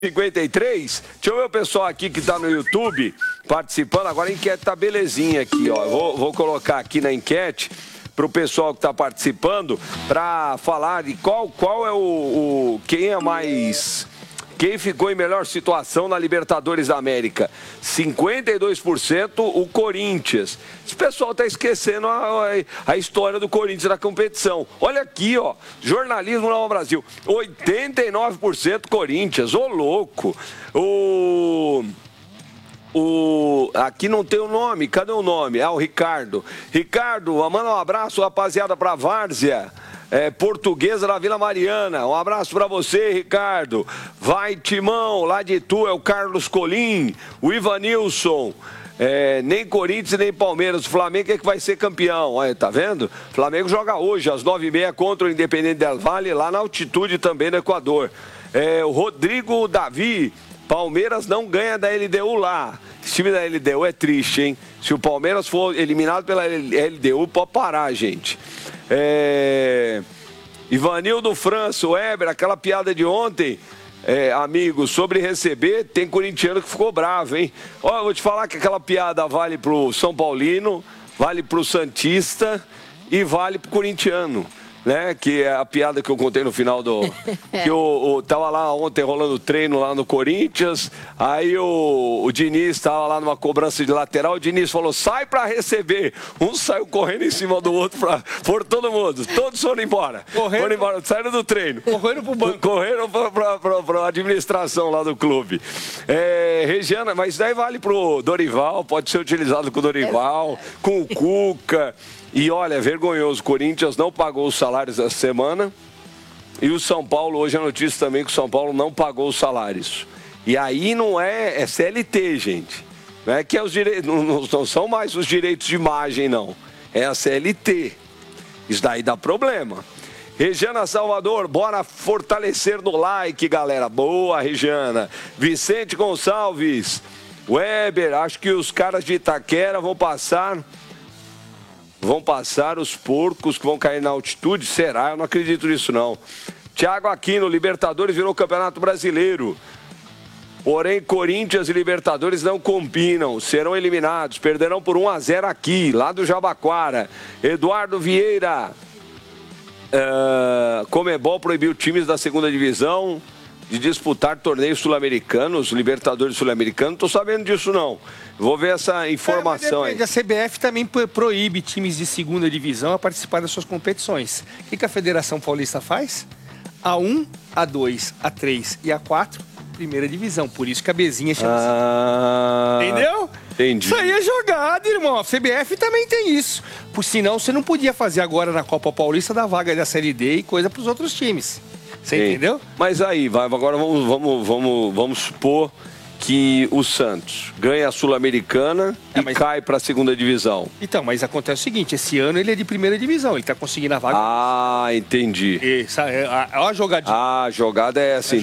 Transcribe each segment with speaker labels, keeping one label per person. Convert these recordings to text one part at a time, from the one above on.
Speaker 1: 53, deixa eu ver o pessoal aqui que tá no YouTube participando. Agora a enquete tá belezinha aqui, ó. Vou colocar aqui na enquete pro pessoal que tá participando para falar de qual é quem é mais... Quem ficou em melhor situação na Libertadores da América? 52% o Corinthians. Esse pessoal está esquecendo a história do Corinthians na competição. Olha aqui, ó. Jornalismo Nova Brasil. 89% Corinthians. Ô, louco. Aqui não tem o nome. Cadê o nome? O Ricardo. Ricardo, manda um abraço, rapaziada, pra Várzea. Portuguesa da Vila Mariana. Um abraço pra você, Ricardo. Vai, Timão, lá de Itu, é o Carlos Colim, o Ivanilson. Nem Corinthians, nem Palmeiras. O Flamengo é que vai ser campeão. Olha, tá vendo? O Flamengo joga hoje, às 9h30, contra o Independente del Valle, lá na altitude também no Equador. O Rodrigo Davi. Palmeiras não ganha da LDU lá. Esse time da LDU é triste, hein? Se o Palmeiras for eliminado pela LDU, pode parar, gente. Ivanildo França, o Weber, aquela piada de ontem, amigo, sobre receber, tem corintiano que ficou bravo, hein? Ó, eu vou te falar que aquela piada vale pro São Paulino, vale pro Santista e vale pro corintiano. Né? Que é a piada que eu contei no final do... que eu tava lá ontem rolando treino lá no Corinthians, aí o Diniz tava lá numa cobrança de lateral, o Diniz falou, sai pra receber. Um saiu correndo em cima do outro, por todo mundo, todos foram embora. Foram embora, saíram do treino. Correram pro banco. Correram pra administração lá do clube. Regiana, mas daí vale pro Dorival, pode ser utilizado com o Dorival, com o Cuca... E olha, é vergonhoso, o Corinthians não pagou os salários essa semana e o São Paulo, hoje a notícia também que o São Paulo não pagou os salários. E aí não é CLT, gente. Não é que os direitos, não são mais os direitos de imagem, não. É a CLT. Isso daí dá problema. Regiana Salvador, bora fortalecer no like, galera. Boa, Regiana. Vicente Gonçalves, Weber, acho que os caras de Itaquera vão passar os porcos que vão cair na altitude? Será? Eu não acredito nisso, não. Thiago Aquino, Libertadores virou Campeonato Brasileiro. Porém, Corinthians e Libertadores não combinam. Serão eliminados. Perderão por 1-0 aqui, lá do Jabaquara. Eduardo Vieira. Comebol proibiu times da segunda divisão de disputar torneios sul-americanos, Libertadores sul-americanos. Não tô sabendo disso, não. Vou ver essa informação aí.
Speaker 2: A CBF também proíbe times de segunda divisão a participar das suas competições. O que a Federação Paulista faz? A1, A2, A3 e A4, primeira divisão. Por isso que a Bezinha chama assim. Entendeu?
Speaker 1: Entendi.
Speaker 2: Isso aí é jogada, irmão. A CBF também tem isso. Por senão, você não podia fazer agora na Copa Paulista da vaga da Série D e coisa para os outros times. Você entendeu?
Speaker 1: Mas aí, agora vamos supor que o Santos ganha a Sul-Americana e cai para a segunda divisão.
Speaker 2: Então, mas acontece o seguinte, esse ano ele é de primeira divisão, ele está conseguindo a vaga.
Speaker 1: Ah, entendi.
Speaker 2: Olha a jogadinha.
Speaker 1: A jogada é assim,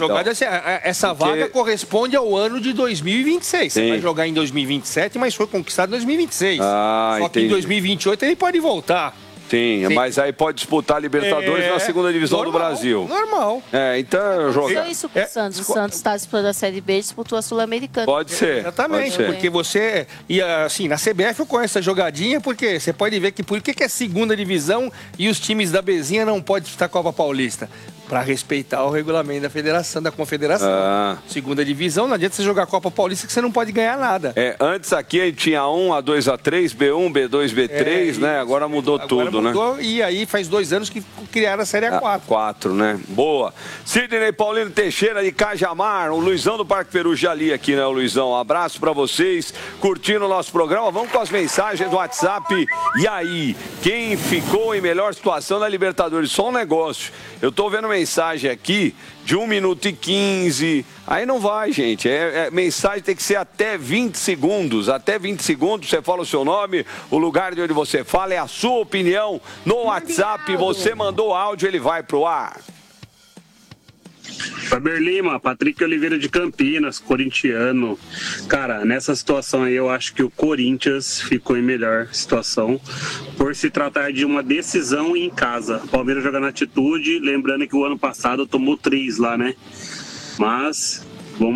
Speaker 2: essa vaga corresponde ao ano de 2026. Você vai jogar em 2027, mas foi conquistado em 2026. Só que em 2028 ele pode voltar.
Speaker 1: Sim, mas aí pode disputar Libertadores na segunda divisão do Brasil.
Speaker 2: Normal.
Speaker 1: Então joga.
Speaker 3: Isso com o Santos. O Santos está disputando a Série B e disputou a Sul-Americana.
Speaker 1: Pode ser.
Speaker 2: Exatamente,
Speaker 1: pode ser.
Speaker 2: porque você... E assim, na CBF eu conheço essa jogadinha, porque você pode ver que por que é segunda divisão e os times da Bezinha não podem disputar a Copa Paulista? Para respeitar o regulamento da federação, da confederação. Segunda divisão, não adianta você jogar a Copa Paulista que você não pode ganhar nada.
Speaker 1: Antes aqui a gente tinha A1, A2, A3, B1, B2, B3, né? Agora mudou tudo, né?
Speaker 2: E aí faz 2 anos que criaram a Série A4.
Speaker 1: 4, né? Boa. Sidney Paulino Teixeira de Cajamar, o Luizão do Parque Perugia ali aqui, né, o Luizão? Um abraço pra vocês, curtindo o nosso programa. Vamos com as mensagens do WhatsApp. E aí, quem ficou em melhor situação na Libertadores? Só um negócio. Eu tô vendo mensagem aqui de 1 minuto e 15. Aí não vai, gente. Mensagem tem que ser até 20 segundos. Até 20 segundos você fala o seu nome, o lugar de onde você fala, é a sua opinião no WhatsApp. Você mandou áudio, ele vai pro ar.
Speaker 4: Faber Lima, Patrick Oliveira de Campinas, corintiano. Cara, nessa situação aí eu acho que o Corinthians ficou em melhor situação por se tratar de uma decisão em casa. Palmeiras joga na altitude, lembrando que o ano passado tomou 3 lá, né? Mas